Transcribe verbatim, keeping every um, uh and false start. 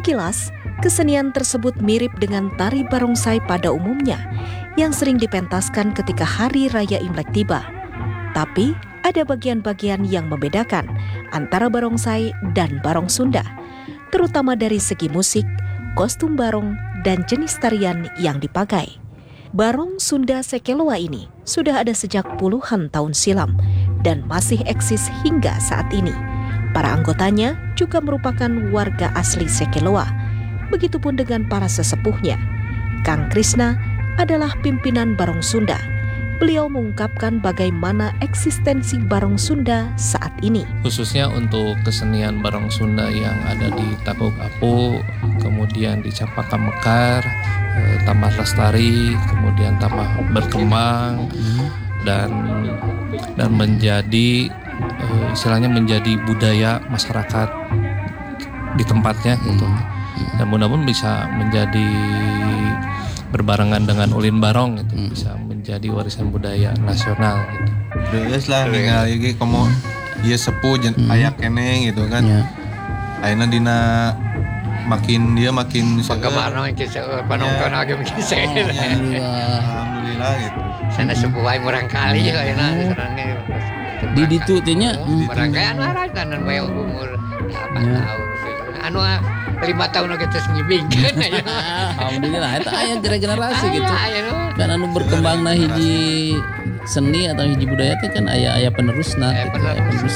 Sekilas, kesenian tersebut mirip dengan tari barongsai pada umumnya yang sering dipentaskan ketika hari raya Imlek tiba. Tapi ada bagian-bagian yang membedakan antara barongsai dan barong Sunda, terutama dari segi musik, kostum barong, dan jenis tarian yang dipakai. Barong Sunda Sekeloa ini sudah ada sejak puluhan tahun silam dan masih eksis hingga saat ini. Para anggotanya juga merupakan warga asli Sekeloa. Begitupun dengan para sesepuhnya. Kang Krisna adalah pimpinan Barong Sunda. Beliau mengungkapkan bagaimana eksistensi Barong Sunda saat ini. Khususnya untuk kesenian Barong Sunda yang ada di Tangkugapo, kemudian di Cempaka Mekar, eh, tambah lestari, kemudian tambah berkembang dan dan menjadi eh, istilahnya menjadi budaya masyarakat di tempatnya gitu. Dan mudah-mudahan bisa menjadi berbarengan dengan ulin barong gitu, hmm. bisa menjadi warisan budaya nasional gitu. Terus lah tinggal lagi komo dia sepuh jen hmm. ayak keneng gitu kan. Ya. Ayeuna dina makin dia makin penggemar yang kisah penonton lagi makin saya. Alhamdulillah. Alhamdulillah gitu. Sana sepuh aing murang kali ayeuna sareng di ditu teh nya murang kaya anu harakan bae umur delapan tahun. Anu lima tahun kita ngibingkeun aya. Alhamdulillah eta aya generasi gitu. Kan anu berkembang na hiji seni atau hiji budaya teh kan aya aya penerusna, aya penerus